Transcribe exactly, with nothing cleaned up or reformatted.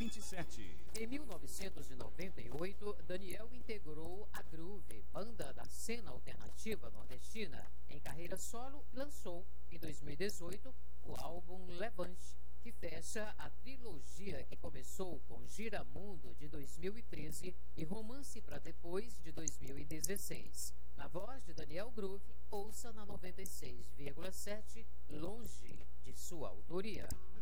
vinte e sete. Em mil novecentos e noventa e oito, Daniel integrou a Groove, banda da cena alternativa nordestina, em carreira solo e lançou, em dois mil e dezoito, o álbum Levante, que fecha a trilogia que começou com Giramundo de dois mil e treze e Romance para Depois de dois mil e dezesseis. Na voz de Daniel Groove, ouça na noventa e seis vírgula sete, Longe, de sua autoria.